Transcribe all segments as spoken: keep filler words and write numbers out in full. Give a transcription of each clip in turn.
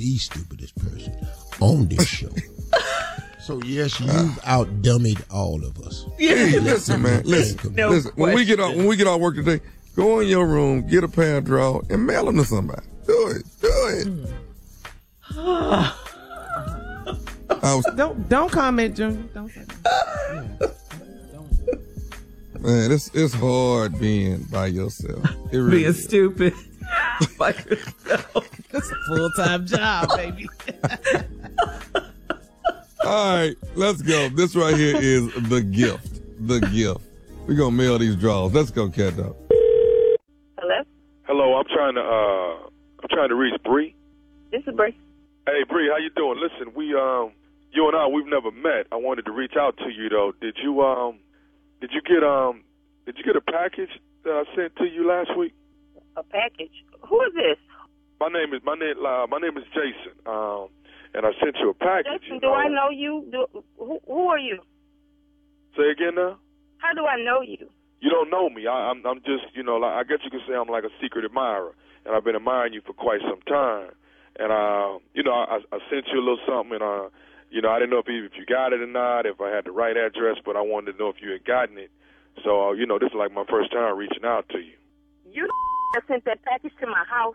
the stupidest person on this show. So yes, you've out-dummied all of us. Yeah, listen, man. Listen, no listen. When we get off, when we get off work today, go in your room, get a pair of drawers, and mail them to somebody. Do it. Do it. was, don't don't comment, Junior. Don't say that. Man, it's it's hard being by yourself. It really being is. stupid by yourself. It's a full-time job, baby. All right, let's go. This right here is the gift. The gift. We're gonna mail these drawers. Let's go, Cat Dog. Hello? Hello, I'm trying to uh I'm trying to reach Bree. This is Bree. Hey Bree, how you doing? Listen, we um you and I we've never met. I wanted to reach out to you though. Did you um did you get um did you get a package that I sent to you last week? A package? Who is this? My name is my name uh, my name is Jason. Um and I sent you a package. Jason, you do know. I know you? Do, who, who are you? Say again now? How do I know you? You don't know me. I, I'm I'm just, you know, like, I guess you could say I'm like a secret admirer, and I've been admiring you for quite some time. And uh, you know, I, I sent you a little something, and uh, you know, I didn't know if you, if you got it or not, if I had the right address, but I wanted to know if you had gotten it. So, uh, you know, this is like my first time reaching out to you. You sent that package to my house?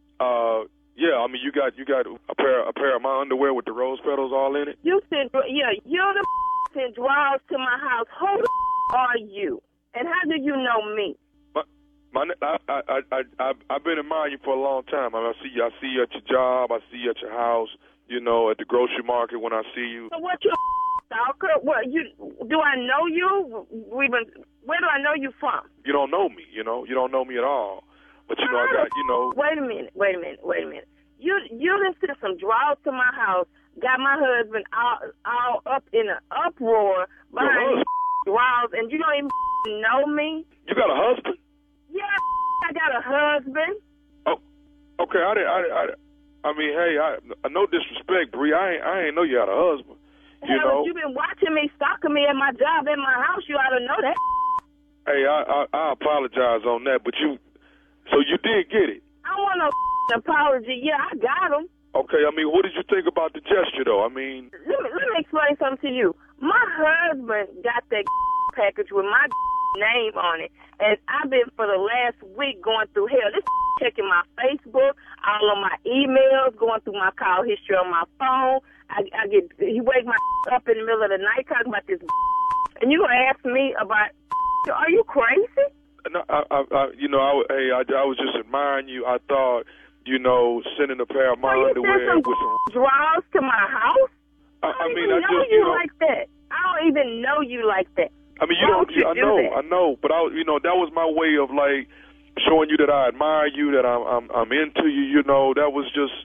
Uh, yeah. I mean, you got you got a pair a pair of my underwear with the rose petals all in it. You sent yeah. You're the sent drawers to my house. Who the are you? And how do you know me? My, my I I I I I've been admiring you for a long time. I, mean, I see you. I see you at your job. I see you at your house. You know, at the grocery market when I see you. So what you stalker? What you do? I know you? We been. Where do I know you from? You don't know me. You know, you don't know me at all. But you know, I got you know. Wait a minute. Wait a minute. Wait a minute. You you done sent some drawers to my house. Got my husband all all up in an uproar behind these drawers, and you don't even know me. You got a husband? Yeah, I got a husband. Oh, okay. I didn't. I, I, I mean, hey, I, I no disrespect, Bree. I ain't. I ain't know you had a husband. You Hell, know. if you been watching me, stalking me at my job, at my house, you ought to know that. Hey, I, I I apologize on that, but you. So you did get it. I don't want no apology. Yeah, I got him. Okay. I mean, what did you think about the gesture, though? I mean. Let me, let me explain something to you. My husband got that package with my name on it, and I've been for the last week going through hell. This checking my Facebook, all of my emails, going through my call history on my phone. I, I get he wake my up in the middle of the night talking about this, and you gonna ask me about? Are you crazy? No, I, I, I you know, I, hey, I, I was just admiring you. I thought, you know, sending a pair of my so underwear some with some drawers to my house. I, I I don't mean, even I know just, you you know, like that. I don't even know you like that. I mean, you Why don't. would you I do know, that? I know, but I, you know, that was my way of like showing you that I admire you, that I'm, I'm, I'm into you. You know, that was just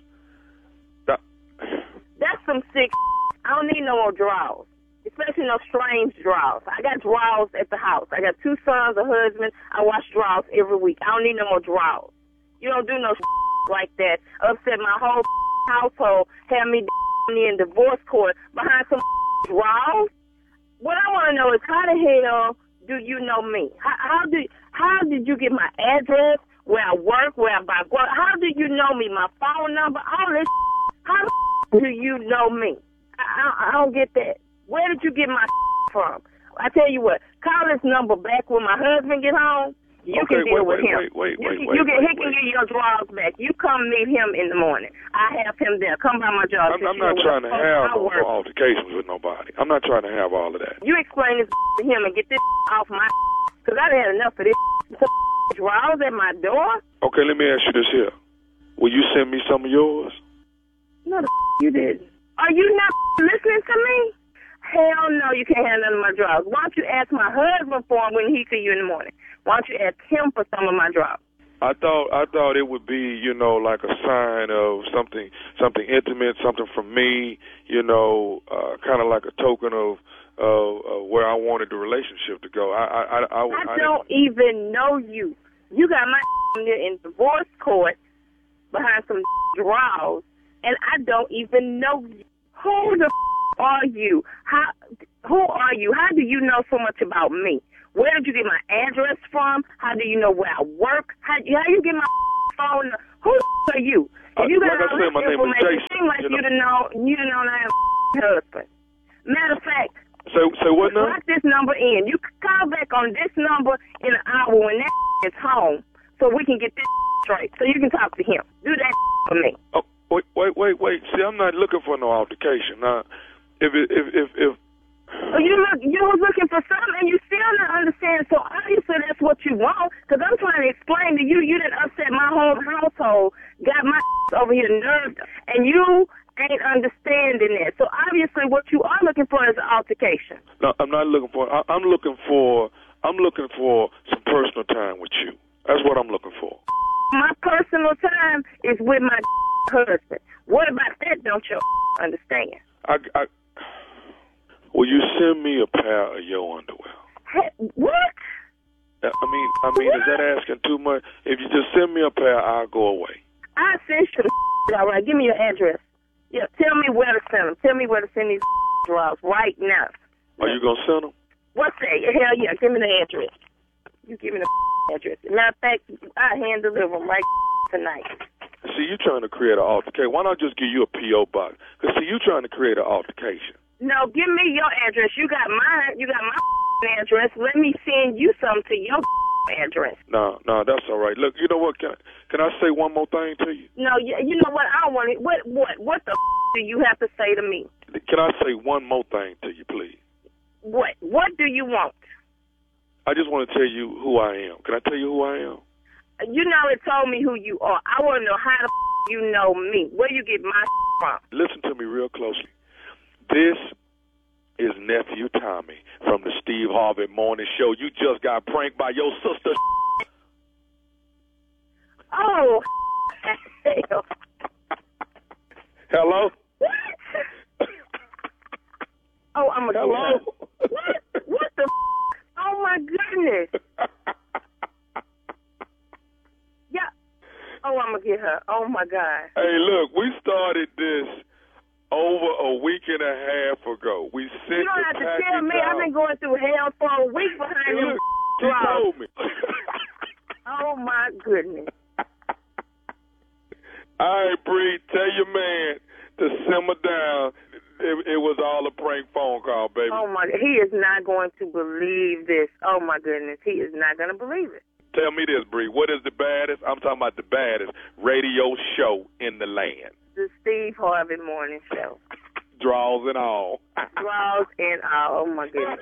that. That's some sick. I don't need no more drawers, especially no strange drawers. I got drawers at the house. I got two sons, a husband. I wash drawers every week. I don't need no more drawers. You don't do no like that. Upset my whole household. Have me in divorce court behind some drawers. What I want to know is how the hell do you know me? How, how do how did you get my address, where I work, where I buy? How do you know me? My phone number, all this. How do you know me? I, I, I don't get that. Where did you get my from? I tell you what, call this number back when my husband get home. You okay, can deal wait, with wait, him. Wait, wait, you wait, can, wait, you can, wait, he can wait. get your drawers back. You come meet him in the morning. I have him there. Come by my job. I'm, I'm not trying to have no altercations with nobody. I'm not trying to have all of that. You explain this to him and get this off my because I done had enough of this. Drawers at my door? Okay, let me ask you this here. Will you send me some of yours? No, the you didn't. Are you not listening to me? Hell no, you can't have none of my drawers. Why don't you ask my husband for them when he see you in the morning? Why don't you ask him for some of my drawers? I thought I thought it would be, you know, like a sign of something something intimate, something from me, you know, uh, kind of like a token of uh, uh, where I wanted the relationship to go. I I I, I, I I don't even know you. You got my in divorce court behind some drawers, and I don't even know you. Who the are you? How? Who are you? How do you know so much about me? Where did you get my address from? How do you know where I work? How, how you get my phone? Who are you? If you got like all I said, this my name is information, it Jason. seems like You you done know, you done know I have a husband. Matter of fact, So, so what now? lock this number in. You can call back on this number in an hour when that is home, so we can get this straight. So you can talk to him. Do that for me. Oh, wait, wait, wait, wait. See, I'm not looking for no altercation. Now, if it, if if if. So you look, you was looking for something, and you still not understand. So obviously that's what you want. Because I'm trying to explain to you, you didn't upset my whole household, got my over here nerved, and you ain't understanding that. So obviously what you are looking for is an altercation. No, I'm not looking for. I, I'm looking for. I'm looking for some personal time with you. That's what I'm looking for. My personal time is with my husband. What about that? Don't you understand? I, I, will you send me a pair of your underwear? Hey, what? I mean, I mean, is that asking too much? If you just send me a pair, I'll go away. I sent you the all right. Give me your address. Yeah, tell me where to send them. Tell me where to send these drawers right now. Are you gonna send them? What's that? Hell yeah, give me the address. You give me the address. Matter of fact, I hand deliver them right tonight. See, you trying to create an altercation. Why not just give you a P O box? Because, see, you trying to create an altercation. No, give me your address. You got mine. You got my address. Let me send you something to your address. No, no, that's all right. Look, you know what? Can I, can I say one more thing to you? No, you, you know what? I don't want it. What, what, what the do you have to say to me? Can I say one more thing to you, please? What? What do you want? I just want to tell you who I am. Can I tell you who I am? You know, it told me who you are. I want to know how the you know me. Where you get my from? Listen to me real closely. This is nephew Tommy from the Steve Harvey Morning Show. You just got pranked by your sister. Oh, hell. Hello? What? Oh, I'm a Hello? What? What the? Oh my goodness. Yeah. Oh, I'm gonna get her. Oh my God. Hey, look, we started this over a week and a half ago. We sent You don't the have to package tell me. out. I've been going through hell for a week behind Hey, them look, she drugs. told me. Oh my goodness. All right, Bree, tell your man to simmer down. It, it was all a prank phone call, baby. Oh my, he is not going to believe this. Oh my goodness, he is not going to believe it. Tell me this, Bree. What is the baddest? I'm talking about the baddest radio show in the land. The Steve Harvey Morning Show. Draws and all. Draws and all. Oh my goodness.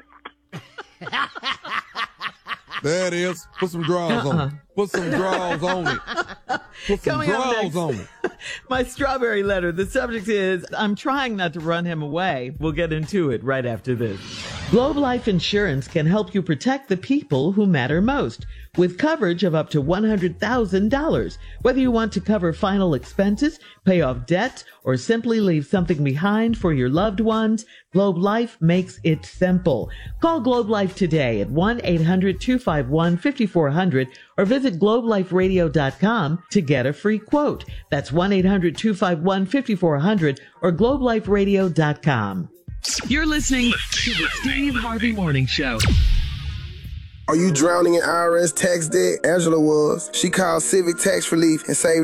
There it is. Put some draws Uh-uh. on it. Put some draws on it. Put some Coming up draws next, on it. my strawberry letter. The subject is, I'm trying not to run him away. We'll get into it right after this. Globe Life Insurance can help you protect the people who matter most with coverage of up to one hundred thousand dollars. Whether you want to cover final expenses, pay off debt, or simply leave something behind for your loved ones, Globe Life makes it simple. Call Globe Life today at one eight hundred two five one five four zero zero or visit globe life radio dot com to get a free quote. That's one eight hundred two five one five four zero zero or globe life radio dot com. You're listening to the Steve Harvey Morning Show. Are you drowning in I R S tax debt? Angela was. She called Civic Tax Relief and saved